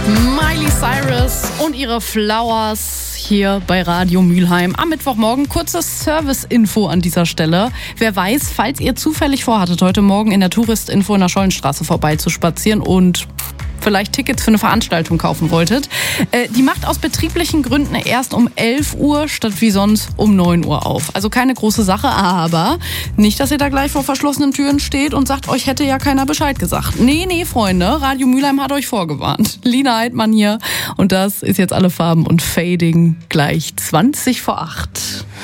Miley Cyrus und ihre Flowers hier bei Radio Mülheim am Mittwochmorgen. Kurzes Service-Info an dieser Stelle. Wer weiß, falls ihr zufällig vorhattet, heute Morgen in der Touristinfo in der Schollenstraße vorbeizuspazieren und vielleicht Tickets für eine Veranstaltung kaufen wolltet. Die macht aus betrieblichen Gründen erst um 11 Uhr statt wie sonst um 9 Uhr auf. Also keine große Sache, aber nicht, dass ihr da gleich vor verschlossenen Türen steht und sagt, euch hätte ja keiner Bescheid gesagt. Nee, Freunde, Radio Mülheim hat euch vorgewarnt. Lina Heidmann hier und das ist jetzt Alle Farben und Fading gleich 20 vor 8.